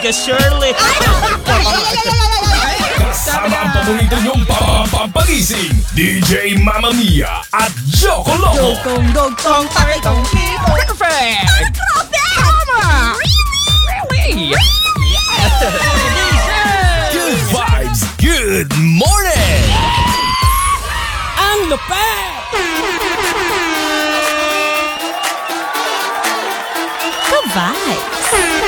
ka, Shirley. Kasama ang paborito niyong pampagising, DJ Mamma Mia at Joko Loco. Dugtong, taritong, perfect. Tama. Really? Good vibes, good morning. Ang lupet. Ka-vibes.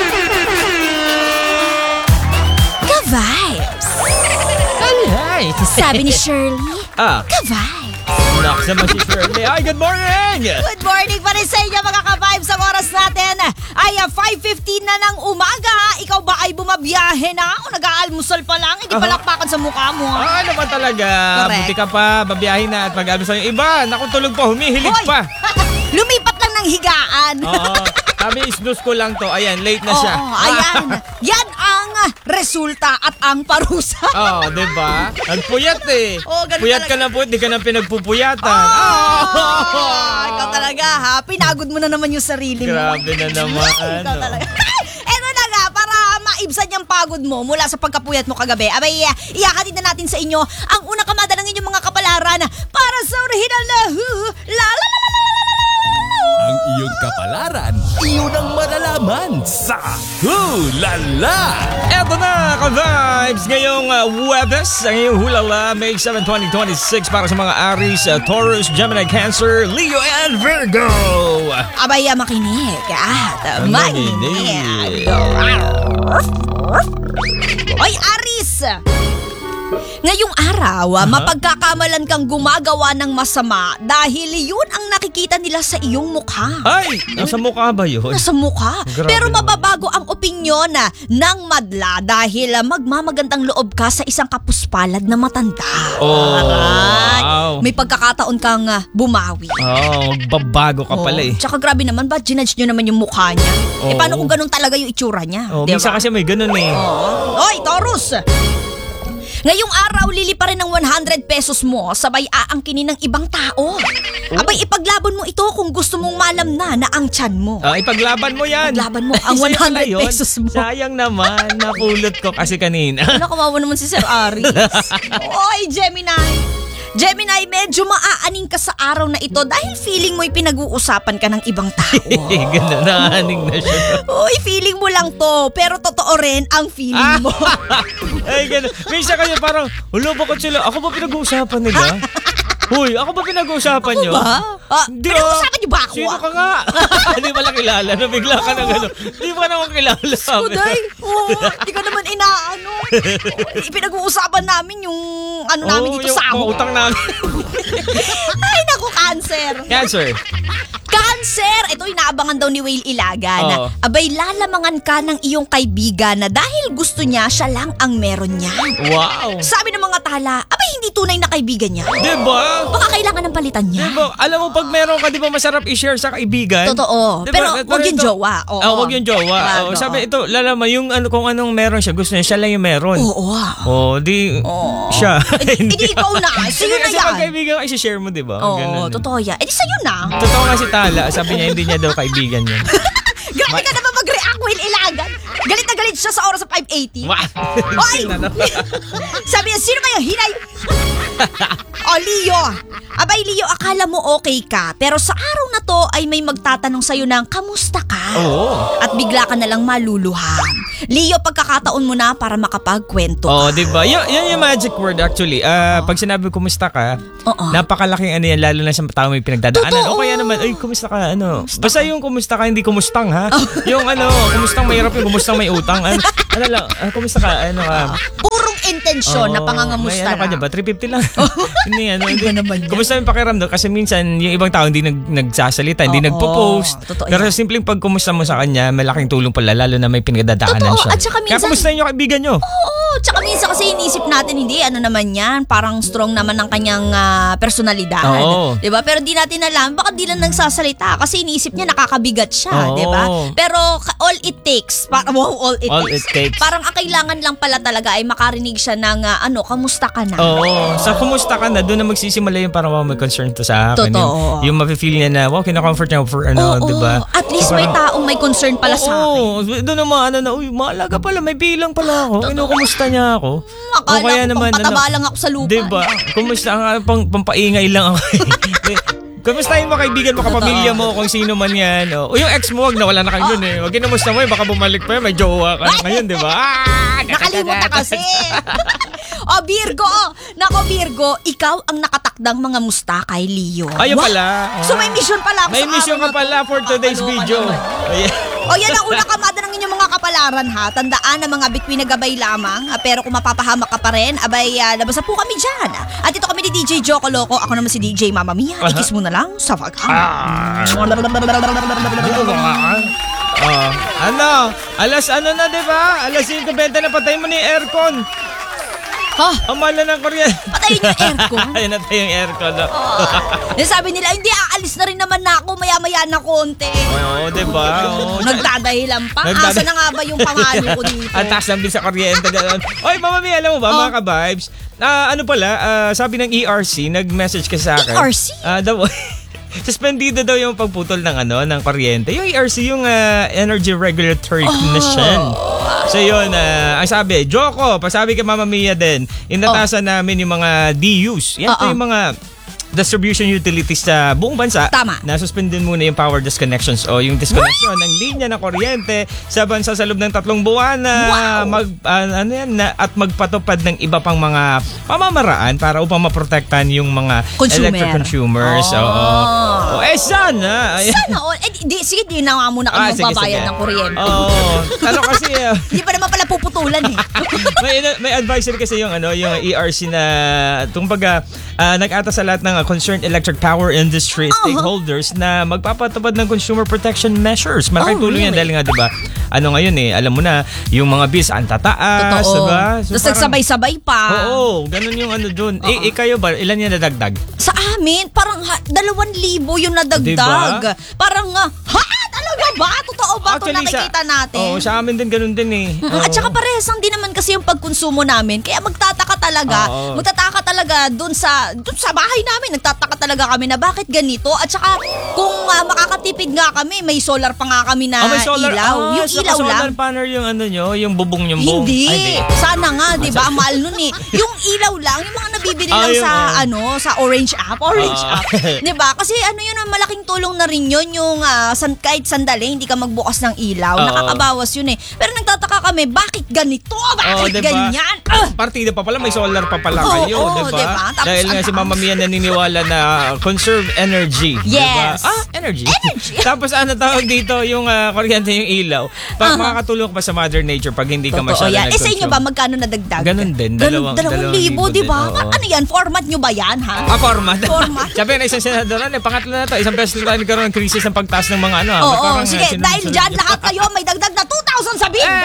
Ka-vibes. Ay, Sabi ni Shirley, ka-vibes. Naks naman si Shirley. Ay, good morning. Good morning pa rin sa inyo mga ka-vibes. Ang oras natin ay 5:15 na ng umaga. Ikaw ba ay bumabiyahe na o nag-aalmusal pa lang? Hindi palakpakan sa mukha mo. Ano ba talaga? Correct. Buti ka pa, babiyahin na at mag-almusal yung iba. Naku, tulog pa, humihilig Hoy! pa. Lumipat lang ng higaan. Oo. Sabi, isnus ko lang to. Ayan, late na siya. Oo, ayan. Yan ang resulta at ang parusa. Oo, diba? Ang puyat eh. Oo, ganun Puyat ka talaga. na po, di ka na pinagpupuyatan. Ikaw talaga ha. Pinagod mo na naman yung sarili mo. Grabe na naman. Ikaw talaga. Eto na nga, para maibsan yung pagod mo mula sa pagkapuyat mo kagabi, abay, iakatid na natin sa inyo ang unang kamada ng inyong mga kapalaran para sa original na la la la la la. Ang iyong kapalaran, iyon ang malalaman sa Hulala. Eto na, ka-vibes! Ngayong Webes, ang iyong hulala, May 7, 2026 para sa mga Aries, Taurus, Gemini, Cancer, Leo, and Virgo! Abay, makinig at Makinig. Oy, Aris! Ngayong araw, mapagkakamalan kang gumagawa ng masama dahil yun ang nakikita nila sa iyong mukha. Ay! Nasa mukha ba yun? Nasa mukha. Grabe Pero naman. mababago ang opinyon ng madla dahil magmamagandang loob ka sa isang kapuspalad na matanda. Oh, Aray. wow. May pagkakataon kang bumawi. Oh, magbabago ka pala eh. Tsaka grabe naman, ba ginudge nyo naman yung mukha niya? Oo. Paano kung ganun talaga yung itsura niya? Oh, Di minsan ba? kasi may ganun eh. Oy, Taurus! Ngayong araw, liliparin ng 100 pesos mo sabay aangkinin ng ibang tao. Abay, ipaglaban mo ito kung gusto mong malam na ang tiyan mo. Ipaglaban mo yan. Ipaglaban mo ang Sa'yo pala 100 yun. pesos mo. Sayang naman, napulot ko kasi kanina. Wala, kawawa naman si Sir Aris. Oy, Gemini! Gemini, medyo maaaning ka sa araw na ito dahil feeling mo'y pinag-uusapan ka ng ibang tao. Ganda na, haning na siya. Uy, feeling mo lang to, pero totoo rin ang feeling mo. Ay, gano'n. Minsan kanya parang, hulo, bakit sila? Ako ba pinag-uusapan nila? Huy, ako ba pinag-uusapan nyo? Ba? Hindi, Pinag-uusapan niyo ba ako? Sino ka nga? Hindi pala kilala. Nabigla ka na gano'n. Hindi pa naman kilala. Kuday, hindi ka naman inaano. Pinag-uusapan namin yung namin dito sa yung utang namin. Ay, naku, Cancer. Cancer. Cancer! Ito inaabangan daw ni Whale Ilagan. Oo. Abay, lalamangan ka ng iyong kaibigan na dahil gusto niya, siya lang ang meron niya. Wow. Sabi ng mga tala, abay, hindi tunay na kaibigan niya. Diba? Baka kailangan ng palitan niya. Diba? Alam mo, pag meron ka, di ba masarap i-share sa kaibigan? Totoo. Diba? Pero wag yung ito- jowa. Oo. Wag yung jowa. Wag, Oo. oo. Sabi, ito, lalaman, yung kung anong meron siya, gusto niya, siya lang yung meron. Oo. Di, Oo. siya. Hindi ikaw na. Sa'yo na Kasi yan. pag kaibigan ka, isi-share mo, di ba? Oo, Ganun. totoo yan. Eh di sa'yo na. Totoo nga si Tala, sabi niya, hindi niya daw kaibigan yun. Grabe ka naman mag-react, Will Ilagan. Galit na galit siya sa oras sa 5:80. Wah! Oy! Sabi niya, sino ba yung hinay? Leo. Abay, Leo, akala mo okay ka. Pero sa araw na to ay may magtatanong sa'yo ng, kamusta ka? Oo. At bigla ka nalang maluluhan. Leo, pagkakataon mo na para makapagkwento ka. Di ba? Yan yung magic word actually. Pag sinabi kumusta ka, Oo. napakalaking ano yan, lalo na sa tao may pinagdadaanan. Totoo. O kaya naman, ay, kumusta ka, ano? Basta yung kumusta ka, hindi kumustang, ha? Yung kumustang mahirap, yung kumustang may utang. Ano lang, kumusta ka, ano ka? Purong intensyon na pangangamusta may ano ka na. dyan ba? 350 lang. Hindi, Iba naman yan. Kumusta yung pakiramdam? Kasi minsan, yung ibang tao hindi nagsasalita, hindi Oo, nagpo-post. totoo Pero yan. simpleng pag kumusta mo sa kanya, malaking tulong pala, lalo na may pinagdadaanan Totoo, siya. at saka minsan- Kaya kumusta yung kaibigan nyo? Oo, tsaka minsan kasi inisip natin, hindi, ano naman yan, parang strong naman ng kanyang personalidad. Oo. Diba? Pero di natin alam, baka di lang nagsasalita kasi inisip niya nakakabigat siya, Oo. diba? Pero all it takes, all it takes. Parang ang kailangan lang pala talaga ay makarinig siya ng, kamusta ka na? Oo. Sa kumusta ka na, doon na magsisimula yung parang may concern to sa akin. Totoo. Yung mafe-feel niya na, kina-comfort niya for Oo, diba? at least may taong may concern pala sa akin. Oo. Doon naman, malaga pala, may bilang pala ako. Kinukumusta niya ako. Akala ko pataba lang ako sa lupa. Diba? Kumusta pampaingay lang ako. Kumusta yung mga kaibigan mo, kapamilya mo, kung sino man yan. O yung ex mo, wag na, wala na kayo dun eh. Wag kinamusta mo baka bumalik pa yun, may jowa ka na ngayon, di ba? Nakalimot na kasi. Virgo. Nako, Virgo, ikaw ang nakatakdang mga musta kay Leo. Ayun pala. So may mission pala ako may sa mission araw ka pala for today's video. Yan ang unang kamada ng inyong mga kapalaran ha. Tandaan na mga bituin na gabay lamang. Pero kung mapapahamak ka pa rin, labas na po kami dyan. At ito kami ni DJ Joko Loco. Ako naman si DJ Mama Mia. Ikis mo na lang sa Alas na, diba? Alas 5:20 na, patay mo na yung aircon. Ang mahal na ng kuryente. Patayin yung aircon. Ayun na tayo yung aircon. Sabi nila, hindi, aalis na rin naman na ako maya-maya na konti. Oo, diba? Nagdadahilan pa. Asa na nga ba yung pangalo ko dito? Ang taas ng bill sa kuryente. Oy, Mama Mia, alam mo ba, mga ka-vibes? Sabi ng ERC, nag-message ka sa akin. ERC? Suspendido daw yung pagputol ng kuryente. Yung ERC, yung Energy Regulatory Commission. So yun, ang sabi, Joko, pasabi kay Mama Mia din, inatasan namin yung mga DUs. Yan po yung mga distribution utilities sa buong bansa. Tama. Na suspendin muna yung power disconnections o yung disconnection ng linya ng kuryente sa bansa sa loob ng 3 buwan na at magpatupad ng iba pang mga pamamaraan para upang maprotektahan yung mga electric consumers. Sana. Sana all. Sige, di na nga muna kami magbabayad ng kuryente. Kasi hindi pa naman pala puputulan eh. may advisory kasi yung yung ERC na nag-ata sa lahat ng concerned electric power industry stakeholders na magpapatupad ng consumer protection measures. Malaking tulong yan dahil nga, diba, ngayon alam mo na, yung mga bills ang tataas, diba? So, tapos nagsabay-sabay pa. Oo, ganun yung dun. Kayo ba, ilan yan nadagdag? Sa amin, parang 2,000 yung nadagdag. Diba? Parang, talaga ba? Totoo ba ito nakikita natin? Sa amin din ganun din eh. At saka parehas din naman kasi yung pagkonsumo namin. Kaya magtataka talaga dun sa bahay namin. Nagtataka talaga kami na bakit ganito. At saka kung makakatipid nga kami, may solar pa nga kami na ilaw. Yung ilaw lang. Solar panel yung yung bubong yung buong. Hindi. Sana nga, di ba? Mahal nun eh. Yung ilaw lang, yung mga nabibili lang sa Orange app. Di ba? Kasi yun, malaking tulong na rin yun. Yung kahit sandali, hindi ka magbukas ng ilaw. Nakakabawas yun eh. Pero nagtataka kami, bakit ganito? Bakit ganyan? Partida pa pala, may solar pa pala kayo. Diba? Dahil nga si Mama Mia naniniwala na conserve energy. Yes. Diba? Energy. Tapos tawag dito, yung kuryente, yung ilaw. Makakatulong pa sa Mother Nature pag hindi ka masyado nag-consume. Sa inyo ba, magkano nadagdag? Ganun din. 2,000, diba? Ano yan? Format nyo ba yan, ha? Format. Sabi na isang senador, pangatlo na to. Isang beses na tayo nagkaroon ng krisis ng pagtaas ng mga sige, dahil dyan lahat kayo may dagdag na 2,000 sa bill.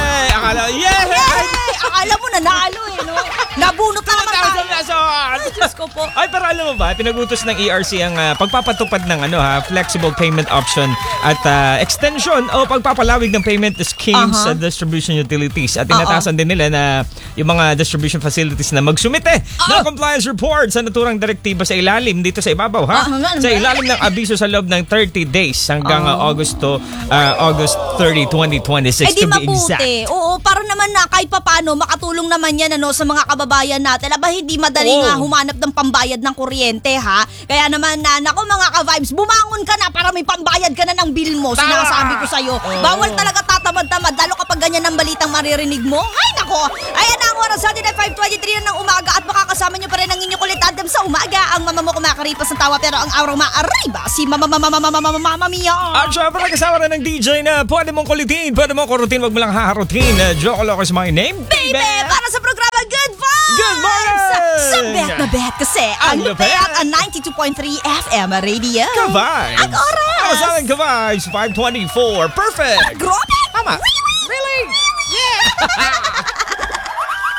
Akala mo nanalo no? Nabunot na naman tayo. Diyos ko po. Ay, pero alam mo ba, pinagutos ng ERC ang pagpapatupad ng flexible payment option at extension o pagpapalawig ng payment schemes sa distribution utilities. At inatasan din nila na yung mga distribution facilities na magsumite ng compliance report sa naturang direktiba sa ilalim dito sa ibabaw, sa ilalim ng abiso sa loob ng 30 days hanggang August 30, 2026 to be exact. Oo, para naman na kahit papano makatulong naman yan sa mga kababayan natin. Hindi madaling humanap ng pambayad ng kuryente, ha? Kaya naman mga ka-vibes, bumangon ka na para may pambayad ka na ng bill mo. Sinasabi ko sa'yo. Bawal talaga tatamad-tamad, lalo kapag ganyan ang balitang maririnig mo. Ay, nako! Ayan na ang oras natin ay 5:23 ng umaga at makakasama nyo pa rin ang inyong kulit anthem sa umaga. Ang mama mo kumakaripas ng tawa pero ang araw maariba si Mama Mia. At syempre kasama rin ng DJ na pwede mong kulitin, pwede mong kurutin, wag mo lang haharutin. Joko Loco is my name, baby! Para sa programa Good Vibes! Good morning! Sa bet na bet kasi ang lupet ang 92.3 FM Radio. Ka-vibes! Ang oras! Ang sa ating ka-vibes, 5:24. Perfect! Grabe! Tama! Really? Yeah!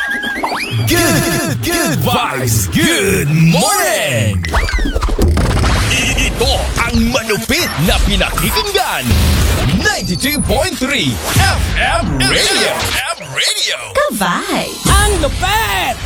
Good vibes, good morning! Ito ang manupit na pinakikinggan. 92.3 FM Radio. Ka-vibe! Ang lupet!